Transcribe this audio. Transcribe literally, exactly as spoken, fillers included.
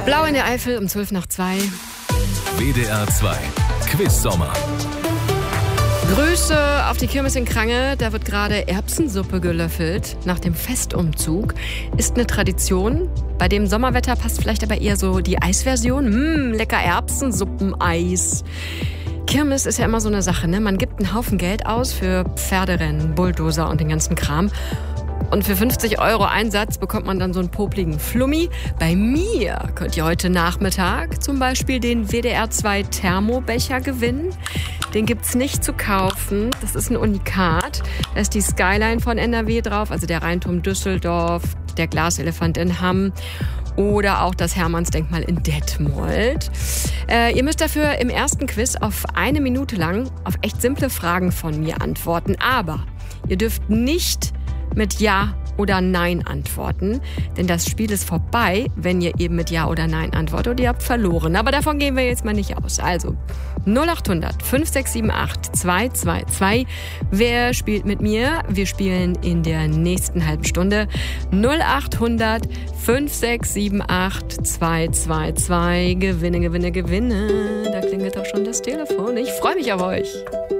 Blau in der Eifel um zwölf nach zwei. W D R zwei Quiz Sommer. Grüße auf die Kirmes in Krange. Da wird gerade Erbsensuppe gelöffelt. Nach dem Festumzug ist eine Tradition. Bei dem Sommerwetter passt vielleicht aber eher so die Eisversion. Mmm, lecker Erbsensuppeneis. Kirmes ist ja immer so eine Sache, ne? Man gibt einen Haufen Geld aus für Pferderennen, Bulldozer und den ganzen Kram. Und für fünfzig Euro Einsatz bekommt man dann so einen popligen Flummi. Bei mir könnt ihr heute Nachmittag zum Beispiel den W D R zwei Thermobecher gewinnen. Den gibt's nicht zu kaufen. Das ist ein Unikat. Da ist die Skyline von N R W drauf, also der Rheinturm Düsseldorf, der Glaselefant in Hamm oder auch das Hermannsdenkmal in Detmold. Äh, ihr müsst dafür im ersten Quiz auf eine Minute lang auf echt simple Fragen von mir antworten. Aber ihr dürft nicht mit Ja oder Nein antworten, denn das Spiel ist vorbei, wenn ihr eben mit Ja oder Nein antwortet und ihr habt verloren. Aber davon gehen wir jetzt mal nicht aus. Also null acht hundert fünf sechs sieben acht zwei zwei zwei. Wer spielt mit mir? Wir spielen in der nächsten halben Stunde. null acht hundert fünf sechs sieben acht zwei zwei zwei. Gewinne, gewinne, gewinne. Da klingelt auch schon das Telefon. Ich freue mich auf euch.